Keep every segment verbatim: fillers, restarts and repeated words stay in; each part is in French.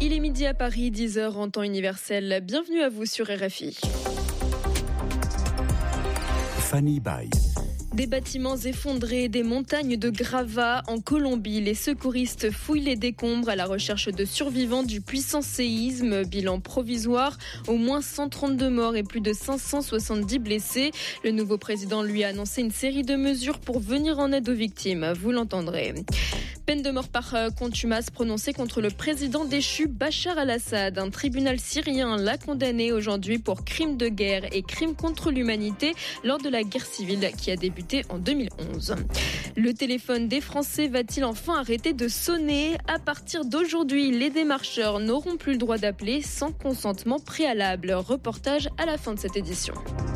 Il est midi à Paris, dix heures en temps universel. Bienvenue à vous sur R F I. Fanny Baye. Des bâtiments effondrés, des montagnes de gravats en Colombie. Les secouristes fouillent les décombres à la recherche de survivants du puissant séisme. Bilan provisoire, au moins cent trente-deux morts et plus de cinq cent soixante-dix blessés. Le nouveau président lui a annoncé une série de mesures pour venir en aide aux victimes. Vous l'entendrez. Peine de mort par contumace prononcée contre le président déchu Bachar al-Assad. Un tribunal syrien l'a condamné aujourd'hui pour crimes de guerre et crimes contre l'humanité lors de la guerre civile qui a débuté en deux mille onze. Le téléphone des Français va-t-il enfin arrêter de sonner ? À partir d'aujourd'hui, les démarcheurs n'auront plus le droit d'appeler sans consentement préalable. Reportage à la fin de cette édition.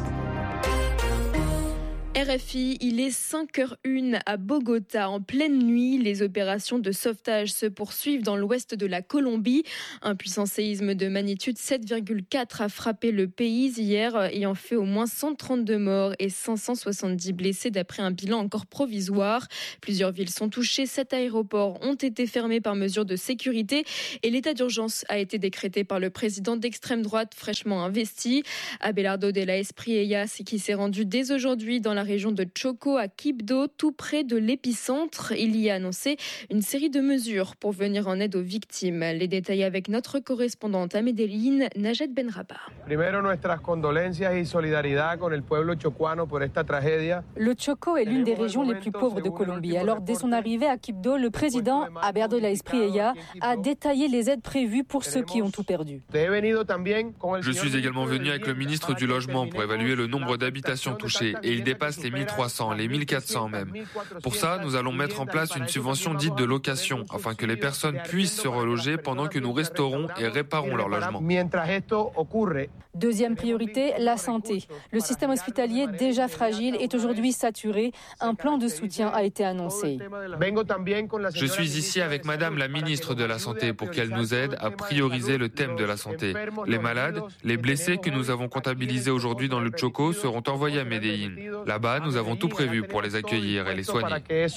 R F I, il est cinq heures zéro un à Bogota. En pleine nuit, les opérations de sauvetage se poursuivent dans l'ouest de la Colombie. Un puissant séisme de magnitude sept virgule quatre a frappé le pays hier, ayant fait au moins cent trente-deux morts et cinq cent soixante-dix blessés d'après un bilan encore provisoire. Plusieurs villes sont touchées, sept aéroports ont été fermés par mesure de sécurité et l'état d'urgence a été décrété par le président d'extrême droite fraîchement investi. Abelardo de la Espriella, qui s'est rendu dès aujourd'hui dans la région de Chocó à Quibdó, tout près de l'épicentre. Il y a annoncé une série de mesures pour venir en aide aux victimes. Les détails avec notre correspondante à Medellín, Najat Benraba. Primero, nuestras condolencias y solidaridad con el pueblo chocuano por esta tragedia. Le Chocó est l'une des régions les plus pauvres de Colombie. Alors, dès son arrivée à Quibdó, le président Abelardo de la Espriella a détaillé les aides prévues pour ceux qui ont tout perdu. Je suis également venu avec le ministre du Logement pour évaluer le nombre d'habitations touchées et il dépasse les mille trois cents, les mille quatre cents même. Pour ça, nous allons mettre en place une subvention dite de location afin que les personnes puissent se reloger pendant que nous restaurons et réparons leur logement. Deuxième priorité, la santé. Le système hospitalier, déjà fragile, est aujourd'hui saturé. Un plan de soutien a été annoncé. Je suis ici avec Madame la ministre de la Santé pour qu'elle nous aide à prioriser le thème de la santé. Les malades, les blessés que nous avons comptabilisés aujourd'hui dans le Chocó seront envoyés à Medellín. Là-bas, nous avons tout prévu pour les accueillir et les soigner.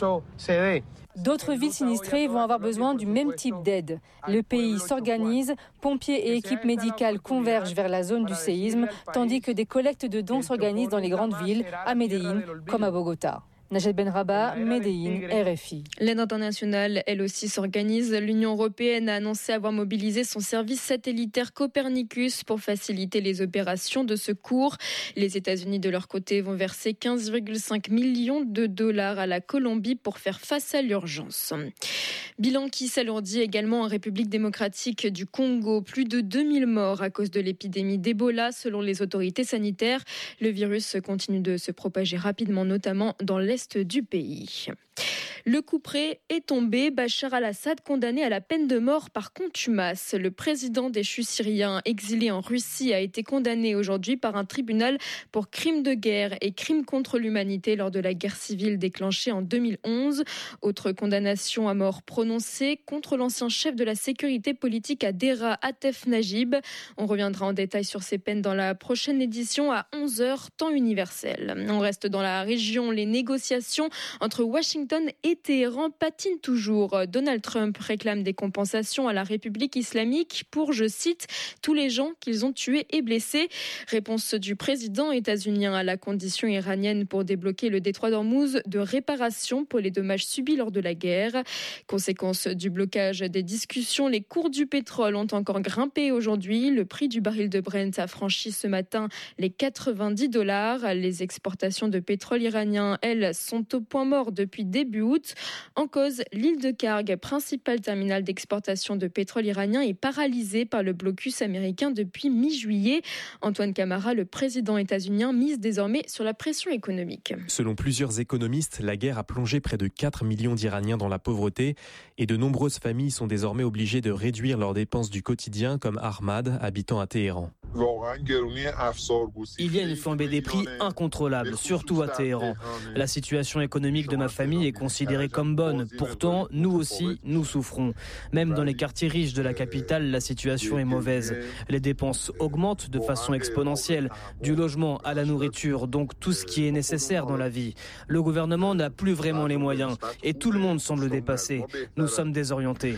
D'autres villes sinistrées vont avoir besoin du même type d'aide. Le pays s'organise, pompiers et équipes médicales convergent vers la zone du séisme, tandis que des collectes de dons s'organisent dans les grandes villes, à Medellín comme à Bogota. Najat Benraba, Medellín, R F I. L'aide internationale, elle aussi, s'organise. L'Union européenne a annoncé avoir mobilisé son service satellitaire Copernicus pour faciliter les opérations de secours. Les États-Unis, de leur côté, vont verser quinze virgule cinq millions de dollars à la Colombie pour faire face à l'urgence. Bilan qui s'alourdit également en République démocratique du Congo. Plus de deux mille morts à cause de l'épidémie d'Ebola, selon les autorités sanitaires. Le virus continue de se propager rapidement, notamment dans l'est du pays. Le coup près est tombé. Bachar al-Assad condamné à la peine de mort par contumace. Le président déchu syrien exilé en Russie a été condamné aujourd'hui par un tribunal pour crimes de guerre et crimes contre l'humanité lors de la guerre civile déclenchée en deux mille onze. Autre condamnation à mort prononcée contre l'ancien chef de la sécurité politique à Dera, Atef Najib. On reviendra en détail sur ces peines dans la prochaine édition à onze heures, temps universel. On reste dans la région. Les négociations entre Washington et Téhéran patinent toujours. Donald Trump réclame des compensations à la République islamique pour, je cite, tous les gens qu'ils ont tués et blessés. Réponse du président états-unien à la condition iranienne pour débloquer le détroit d'Ormuz de réparation pour les dommages subis lors de la guerre. Conséquence du blocage des discussions, les cours du pétrole ont encore grimpé aujourd'hui. Le prix du baril de Brent a franchi ce matin les quatre-vingt-dix dollars. Les exportations de pétrole iranien, elles, sont au point mort depuis début août. En cause, l'île de Kharg, principal terminal d'exportation de pétrole iranien, est paralysée par le blocus américain depuis mi-juillet. Antoine Camara, le président états-unien, mise désormais sur la pression économique. Selon plusieurs économistes, la guerre a plongé près de quatre millions d'Iraniens dans la pauvreté et de nombreuses familles sont désormais obligées de réduire leurs dépenses du quotidien, comme Ahmad, habitant à Téhéran. Il y a une flambée des prix incontrôlable, surtout à Téhéran. La situation économique de ma famille est considérée comme bonne. Pourtant, nous aussi, nous souffrons. Même dans les quartiers riches de la capitale, la situation est mauvaise. Les dépenses augmentent de façon exponentielle, du logement à la nourriture, donc tout ce qui est nécessaire dans la vie. Le gouvernement n'a plus vraiment les moyens et tout le monde semble dépassé. Nous sommes désorientés.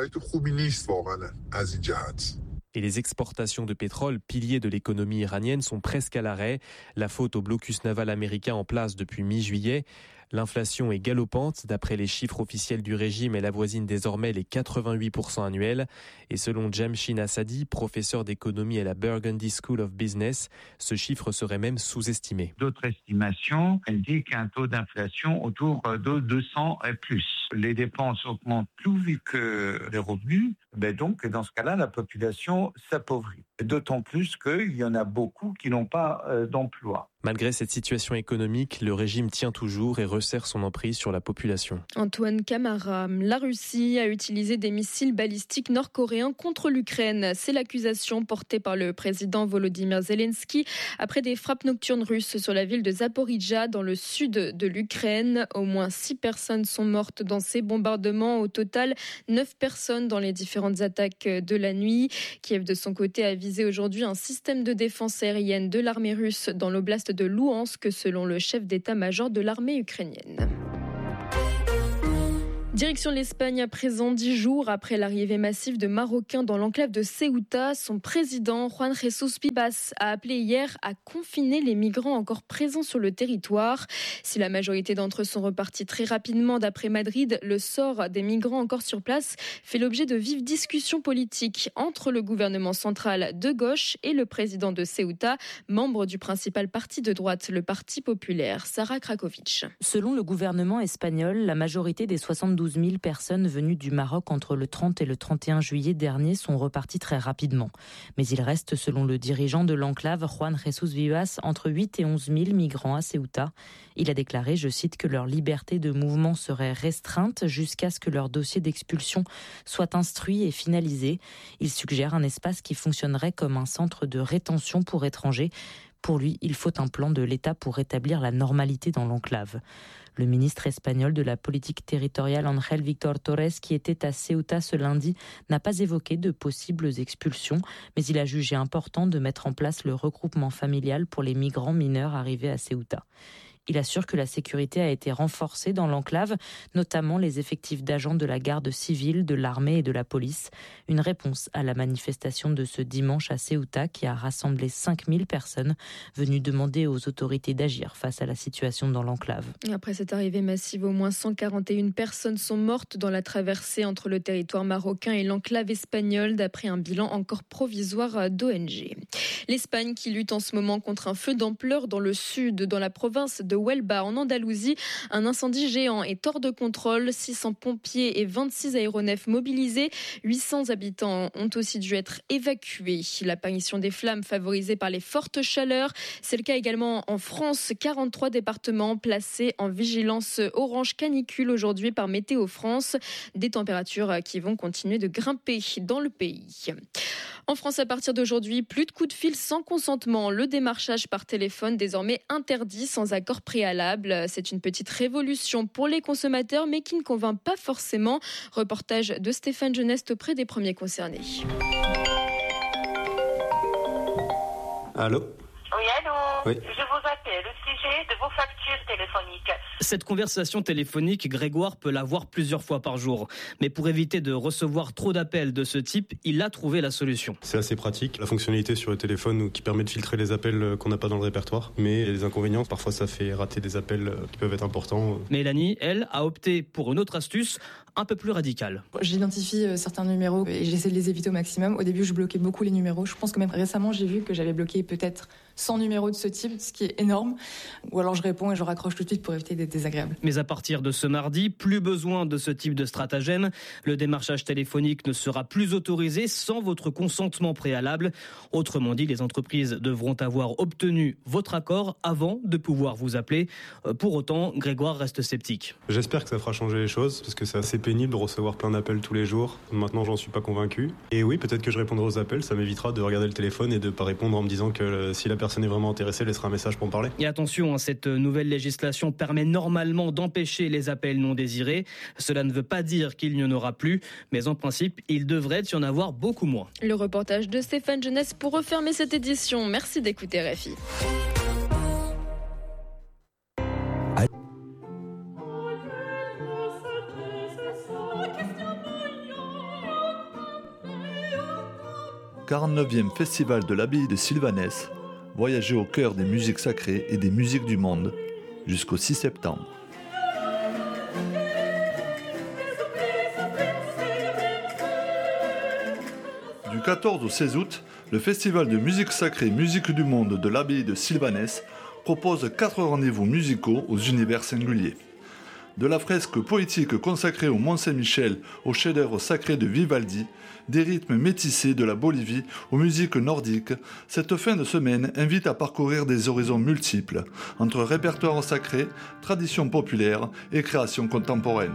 Et les exportations de pétrole, piliers de l'économie iranienne, sont presque à l'arrêt. La faute au blocus naval américain en place depuis mi-juillet. L'inflation est galopante. D'après les chiffres officiels du régime, elle avoisine désormais les quatre-vingt-huit pour cent annuels. Et selon Jamshin Assadi, professeur d'économie à la Burgundy School of Business, ce chiffre serait même sous-estimé. D'autres estimations indiquent un taux d'inflation autour de deux cents et plus. Les dépenses augmentent plus vite que les revenus. Ben donc, dans ce cas-là, la population s'appauvrit. D'autant plus qu'il y en a beaucoup qui n'ont pas euh, d'emploi. Malgré cette situation économique, le régime tient toujours et resserre son emprise sur la population. Antoine Camara, la Russie a utilisé des missiles balistiques nord-coréens contre l'Ukraine. C'est l'accusation portée par le président Volodymyr Zelensky après des frappes nocturnes russes sur la ville de Zaporijjia dans le sud de l'Ukraine. Au moins six personnes sont mortes dans ces bombardements. Au total, neuf personnes dans les différentes attaques de la nuit. Kiev, de son côté, a visé aujourd'hui un système de défense aérienne de l'armée russe dans l'oblast de Louhansk, selon le chef d'état-major de l'armée ukrainienne. Direction l'Espagne à présent, dix jours après l'arrivée massive de Marocains dans l'enclave de Ceuta. Son président, Juan Jesús Vivas, a appelé hier à confiner les migrants encore présents sur le territoire. Si la majorité d'entre eux sont repartis très rapidement d'après Madrid, le sort des migrants encore sur place fait l'objet de vives discussions politiques entre le gouvernement central de gauche et le président de Ceuta, membre du principal parti de droite, le Parti populaire. Sarah Krakovic. Selon le gouvernement espagnol, la majorité des soixante-douze mille personnes venues du Maroc entre le trente et le trente et un juillet dernier sont reparties très rapidement. Mais il reste, selon le dirigeant de l'enclave, Juan Jesús Vivas, entre huit et onze mille migrants à Ceuta. Il a déclaré, je cite, que leur liberté de mouvement serait restreinte jusqu'à ce que leur dossier d'expulsion soit instruit et finalisé. Il suggère un espace qui fonctionnerait comme un centre de rétention pour étrangers. Pour lui, il faut un plan de l'État pour rétablir la normalité dans l'enclave. Le ministre espagnol de la politique territoriale, Ángel Víctor Torres, qui était à Ceuta ce lundi, n'a pas évoqué de possibles expulsions, mais il a jugé important de mettre en place le regroupement familial pour les migrants mineurs arrivés à Ceuta. Il assure que la sécurité a été renforcée dans l'enclave, notamment les effectifs d'agents de la garde civile, de l'armée et de la police. Une réponse à la manifestation de ce dimanche à Ceuta qui a rassemblé cinq mille personnes venues demander aux autorités d'agir face à la situation dans l'enclave. Après cette arrivée massive, au moins cent quarante et une personnes sont mortes dans la traversée entre le territoire marocain et l'enclave espagnole, d'après un bilan encore provisoire d'O N G. L'Espagne qui lutte en ce moment contre un feu d'ampleur dans le sud, dans la province de Huelva, en Andalousie. Un incendie géant est hors de contrôle. six cents pompiers et vingt-six aéronefs mobilisés. huit cents habitants ont aussi dû être évacués. L'apparition des flammes favorisée par les fortes chaleurs. C'est le cas également en France. quarante-trois départements placés en vigilance orange canicule aujourd'hui par Météo France. Des températures qui vont continuer de grimper dans le pays. En France, à partir d'aujourd'hui, plus de coups de fil sans consentement. Le démarchage par téléphone désormais interdit sans accord préalable. C'est une petite révolution pour les consommateurs, mais qui ne convainc pas forcément. Reportage de Stéphane Geneste auprès des premiers concernés. Allô ? Oui, allô. Oui. Je vous appelle au sujet de vos factures téléphoniques. Cette conversation téléphonique, Grégoire peut l'avoir plusieurs fois par jour. Mais pour éviter de recevoir trop d'appels de ce type, il a trouvé la solution. C'est assez pratique, la fonctionnalité sur le téléphone qui permet de filtrer les appels qu'on n'a pas dans le répertoire. Mais il y a des inconvénients, parfois ça fait rater des appels qui peuvent être importants. Mélanie, elle, a opté pour une autre astuce un peu plus radicale. J'identifie certains numéros et j'essaie de les éviter au maximum. Au début, je bloquais beaucoup les numéros. Je pense que même récemment, j'ai vu que j'avais bloqué peut-être cent numéros de ce type, ce qui est énorme. Ou alors je réponds et je raccroche tout de suite pour éviter d'être désagréable. Mais à partir de ce mardi, plus besoin de ce type de stratagème. Le démarchage téléphonique ne sera plus autorisé sans votre consentement préalable. Autrement dit, les entreprises devront avoir obtenu votre accord avant de pouvoir vous appeler. Pour autant, Grégoire reste sceptique. J'espère que ça fera changer les choses, parce que c'est assez pénible de recevoir plein d'appels tous les jours. Maintenant, j'en suis pas convaincu. Et oui, peut-être que je répondrai aux appels, ça m'évitera de regarder le téléphone et de pas répondre en me disant que euh, si la personne est vraiment intéressée, elle laissera un message pour me parler. Et attention, hein, cette nouvelle législation permet normalement d'empêcher les appels non désirés. Cela ne veut pas dire qu'il n'y en aura plus, mais en principe, il devrait y en avoir beaucoup moins. Le reportage de Stéphane Jeunesse pour refermer cette édition. Merci d'écouter R F I. quarante-neuvième Festival de l'Abbaye de Sylvanès, voyagez au cœur des musiques sacrées et des musiques du monde, jusqu'au six septembre. Du quatorze au seize août, le Festival de musique sacrée Musique du monde de l'Abbaye de Sylvanès propose quatre rendez-vous musicaux aux univers singuliers. De la fresque poétique consacrée au Mont-Saint-Michel au chef-d'œuvre sacré de Vivaldi, des rythmes métissés de la Bolivie aux musiques nordiques, cette fin de semaine invite à parcourir des horizons multiples, entre répertoire sacré, tradition populaire et création contemporaine.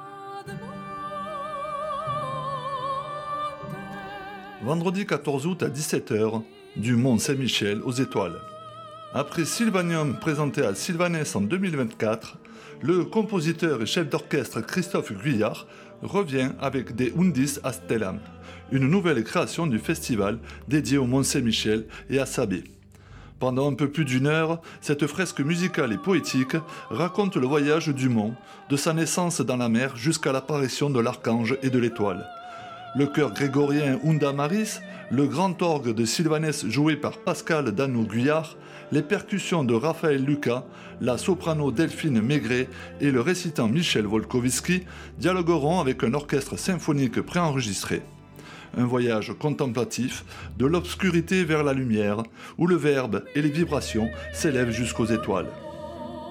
Vendredi quatorze août à dix-sept heures, du Mont-Saint-Michel aux étoiles. Après Sylvanium présenté à Sylvanès en deux mille vingt-quatre, le compositeur et chef d'orchestre Christophe Guyard revient avec des Undis a Stellam, une nouvelle création du festival dédiée au Mont-Saint-Michel et à sa baie. Pendant un peu plus d'une heure, cette fresque musicale et poétique raconte le voyage du mont, de sa naissance dans la mer jusqu'à l'apparition de l'archange et de l'étoile. Le chœur grégorien Unda Maris, le grand orgue de Sylvanès joué par Pascal Danou-Guyard, les percussions de Raphaël Lucas, la soprano Delphine Maigret et le récitant Michel Volkovitsky dialogueront avec un orchestre symphonique préenregistré. Un voyage contemplatif de l'obscurité vers la lumière, où le verbe et les vibrations s'élèvent jusqu'aux étoiles.